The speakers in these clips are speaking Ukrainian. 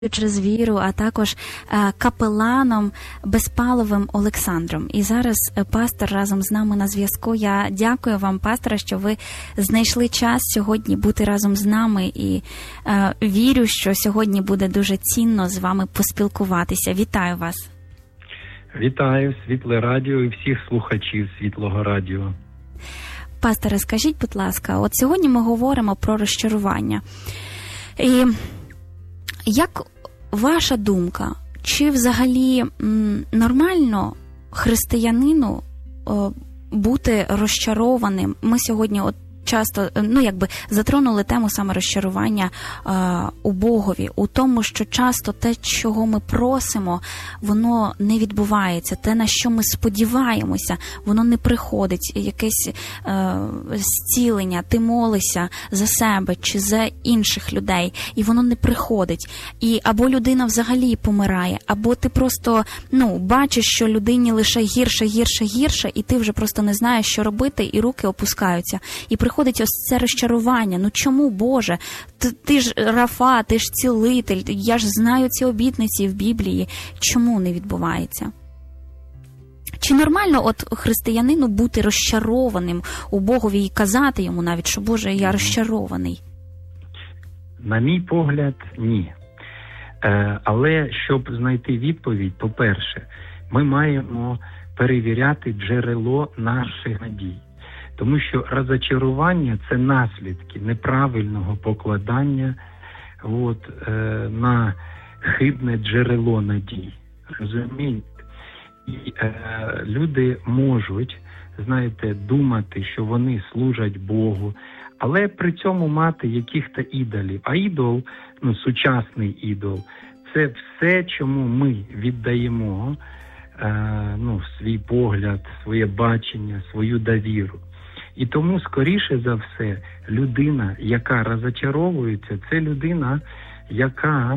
через віру, а також капеланом Безпаловим Олександром. І зараз пастор разом з нами на зв'язку. Я дякую вам, пасторе, що ви знайшли час сьогодні бути разом з нами, і вірю, що сьогодні буде дуже цінно з вами поспілкуватися. Вітаю вас. Вітаю, Світле Радіо і всіх слухачів Світлого Радіо. Пасторе, скажіть, будь ласка, от сьогодні ми говоримо про розчарування. І як ваша думка, чи взагалі нормально християнину бути розчарованим? Ми сьогодні часто, затронули тему саме розчарування у Богові, у тому, що часто те, чого ми просимо, воно не відбувається. Те, на що ми сподіваємося, воно не приходить. Якесь зцілення, ти молишся за себе чи за інших людей, і воно не приходить. І або людина взагалі помирає, або ти просто, бачиш, що людині лише гірше, і ти вже просто не знаєш, що робити, і руки опускаються. І приходить ось це розчарування. Чому, Боже? Ти ж Рафа, ти ж цілитель, я ж знаю ці обітниці в Біблії. Чому не відбувається? Чи нормально християнину бути розчарованим у Богові і казати йому навіть, що, Боже, я розчарований? На мій погляд, ні. Але щоб знайти відповідь, по-перше, ми маємо перевіряти джерело наших надій. Тому що розчарування – це наслідки неправильного покладання на хибне джерело надій. Розумієте? І люди можуть, думати, що вони служать Богу, але при цьому мати яких-то ідолів. А ідол, сучасний ідол – це все, чому ми віддаємо свій погляд, своє бачення, свою довіру. І тому, скоріше за все, людина, яка розчаровується, це людина, яка,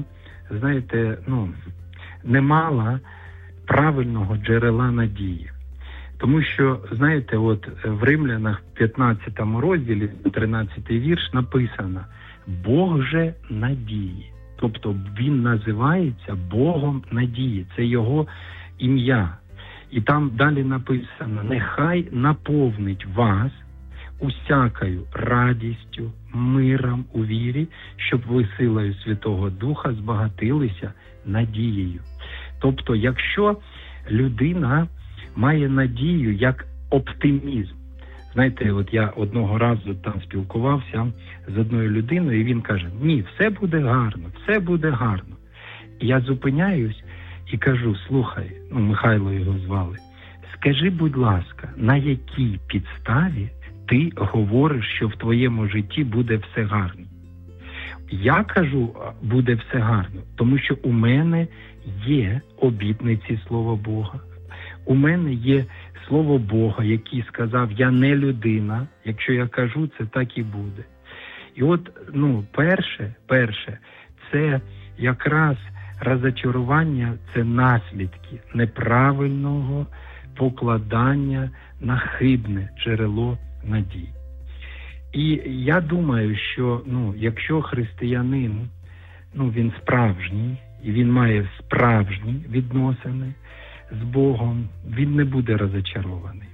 не мала правильного джерела надії. Тому що, в Римлянах 15 розділі, 13 вірш написано «Бог же надії». Тобто він називається Богом надії, це його ім'я. І там далі написано «Нехай наповнить вас усякою радістю, миром у вірі, щоб ви силою Святого Духа збагатилися надією». Тобто, якщо людина має надію як оптимізм. Я одного разу там спілкувався з одною людиною, і він каже, ні, все буде гарно, все буде гарно. І я зупиняюсь і кажу, слухай, Михайло його звали, скажи, будь ласка, на якій підставі ти говориш, що в твоєму житті буде все гарно? Я кажу, буде все гарно, тому що у мене є обітниці Слова Бога. У мене є Слово Бога, який сказав, я не людина, якщо я кажу, це так і буде. І перше, це якраз розчарування, це наслідки неправильного покладання на хибне джерело надій. І я думаю, що якщо християнин, він справжній, і він має справжні відносини з Богом, він не буде розчарований.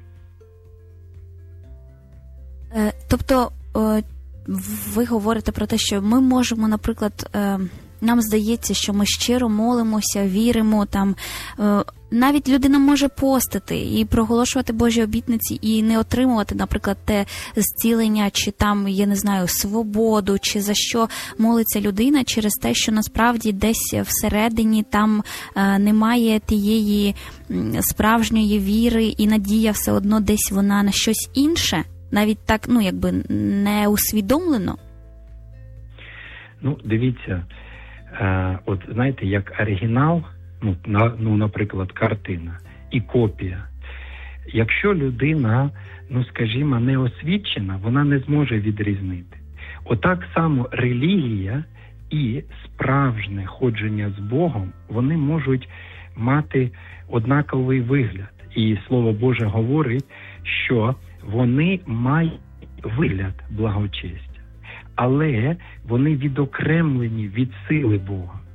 Тобто, ви говорите про те, що ми можемо, наприклад, нам здається, що ми щиро молимося, віримо, навіть людина може постити і проголошувати Божі обітниці і не отримувати, наприклад, те зцілення, чи свободу, чи за що молиться людина через те, що насправді десь всередині там немає тієї справжньої віри, і надія все одно десь вона на щось інше, навіть так, не усвідомлено. Дивіться, як оригінал, наприклад, картина і копія. Якщо людина, не освічена, вона не зможе відрізнити. Отак само релігія і справжнє ходження з Богом, вони можуть мати однаковий вигляд. І Слово Боже говорить, що вони мають вигляд благочестя. Але вони відокремлені від сили Бога.